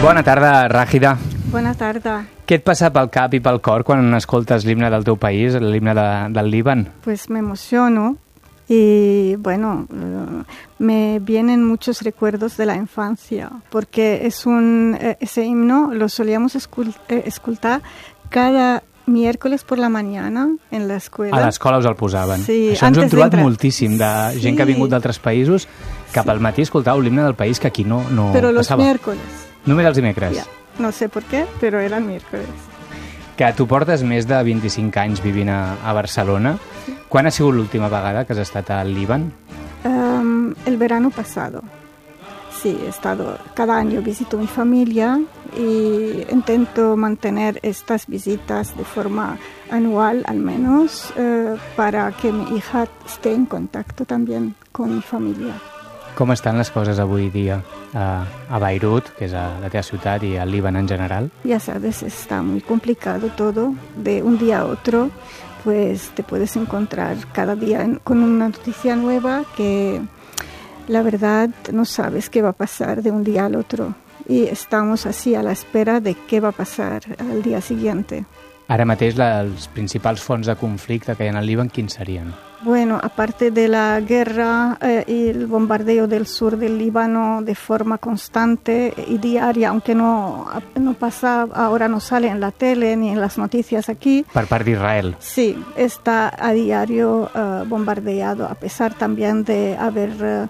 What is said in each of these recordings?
Bona tarda, Ràgida. Bona tarda. Què et passa pel cap i pel cor quan escoltes l'himne del teu país, l'himne del Líban? Pues me emociono y bueno, me vienen muchos recuerdos de la infancia, porque ese himno lo solíamos escoltar cada miércoles por la mañana en la escuela. A l'escola us el posaven. Sí, això ens ho hem trobat moltíssim, de gent que ha vingut d'altres països, que pel matí escoltàveu l'himne del país que aquí no Pero los passava. miércoles. Només els dimecres. Yeah. No sé por qué, pero eran miércoles. Que tu portes més de 25 anys vivint a Barcelona. Quan ha sigut l'última vegada que has estat al Líban? El verano pasado. Sí, he estado, cada año visito mi familia y intento mantener estas visitas de forma anual al menos para que mi hija esté en contacto también con mi familia. Com estan les coses avui dia a Beirut, que és la teva ciutat, i al Líban en general? Ya sabes, está muy complicado todo. De un día a otro, pues te puedes encontrar cada día con una noticia nueva que la verdad no sabes qué va a pasar de un día al otro. Y estamos así a la espera de qué va a pasar al día siguiente. Ara mateix els principals fonts de conflicte que hi ha al Líban, quins serien? Bueno, aparte de la guerra y el bombardeo del sur del Líbano de forma constante y diaria, aunque no pasa, ahora no sale en la tele ni en las noticias aquí. Per part d'Israel. Sí, está a diario bombardeado, a pesar también de haber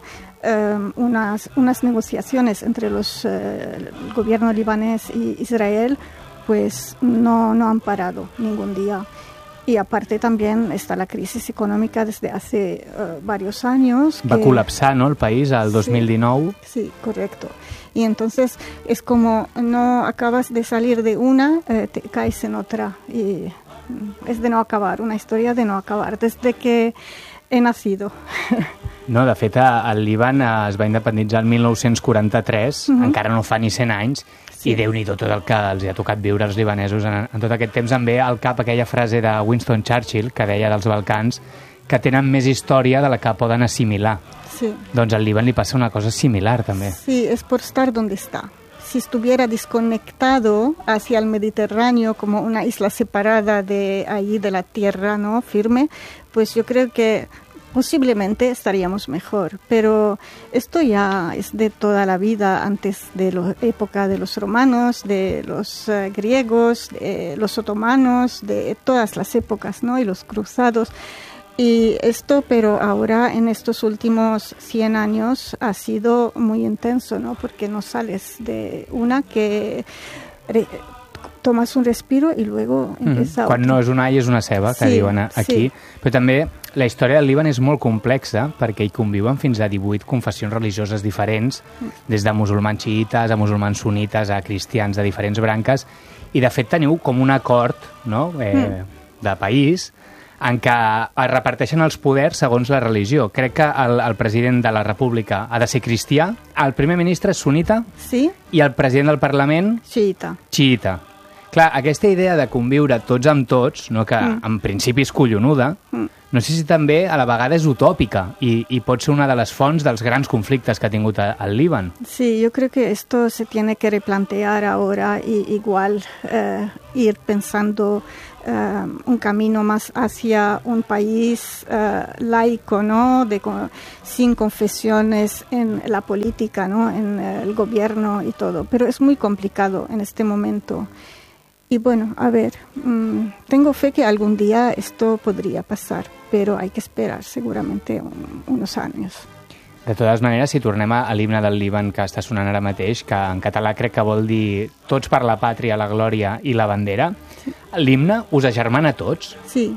unas negociaciones entre el gobierno libanés y Israel, pues no han parado ningún día. Y aparte también está la crisis económica desde hace varios años. Va col·lapsar, ¿no?, el país al 2019. Sí, correcto. Y entonces es como no acabas de salir de una, te caes en otra. Y es de no acabar, una historia de no acabar, desde que he nacido. No, de fet, el Líban es va independitzar el 1943, encara no fa ni 100 anys, i Déu-n'hi-do tot el que els ha tocat viure als libanesos en tot aquest temps. Em ve al cap aquella frase de Winston Churchill, que deia dels Balcans, que tenen més història de la que poden assimilar. Sí. Doncs al Líban li passa una cosa similar, també. Sí, es por estar donde está. Si estuviera desconectado hacia el Mediterráneo como una isla separada de ahí, de la tierra, ¿no?, firme, pues yo creo que posiblemente estaríamos mejor, pero esto ya es de toda la vida, antes de la época de los romanos, de los griegos, de los otomanos, de todas las épocas, ¿no?, y los cruzados. Y esto, pero ahora en estos últimos 100 años ha sido muy intenso, ¿no?, porque no sales de una que tomas un respiro i luego empieza Quan no és una all és una ceba, que diuen aquí. Sí. Però també la història del Líban és molt complexa perquè hi conviuen fins a 18 confessions religioses diferents, des de musulmans xiïtes a musulmans sunites a cristians de diferents branques, i de fet teniu com un acord, no?, de país en què es reparteixen els poders segons la religió. Crec que el president de la República ha de ser cristià, el primer ministre és sunita, sí, i el president del Parlament xiïta. Clar, aquesta idea de conviure tots amb tots, no, que en principi és collonuda, no sé si també a la vegada és utòpica i pot ser una de les fonts dels grans conflictes que ha tingut el Líban. Sí, yo creo que esto se tiene que replantear ahora y igual ir pensando un camino más hacia un país laico, ¿no?, sin confesiones en la política, ¿no?, en el gobierno y todo. Pero es muy complicado en este momento. Y bueno, a ver, tengo fe que algún día esto podría pasar, pero hay que esperar seguramente unos años. De totes maneres, si tornem a l'himne del Líban que està sonant ara mateix, que en català crec que vol dir tots per la pàtria, la glòria i la bandera, l'himne us agermana a tots? Sí.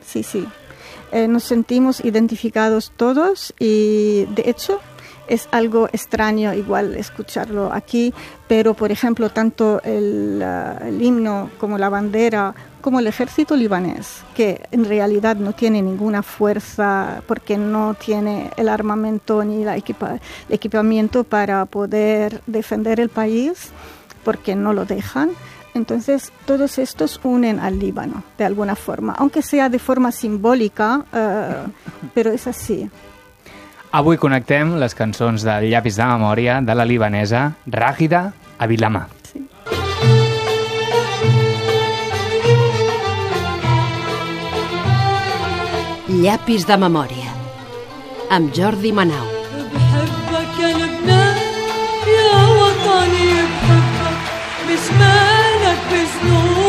Nos sentimos identificados todos y, de hecho, es algo extraño igual escucharlo aquí, pero por ejemplo tanto el himno como la bandera como el ejército libanés, que en realidad no tiene ninguna fuerza porque no tiene el armamento ni el equipamiento para poder defender el país, porque no lo dejan. Entonces, todos estos unen al Líbano, de alguna forma, aunque sea de forma simbólica, pero es así. Avui connectem les cançons del Llapis de Memòria de la libanesa Ràgida Abilama. Sí. Llapis de memòria, amb Jordi Manau. بحبك يا لبنان يا وطني بحبك مش مالك بذنوب